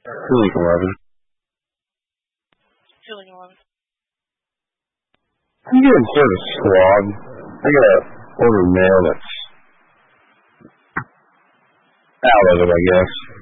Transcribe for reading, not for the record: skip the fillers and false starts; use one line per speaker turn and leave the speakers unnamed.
Healing 11.
Healing 11.
I'm getting sort of squad. I gotta order mail that's out of it, I guess.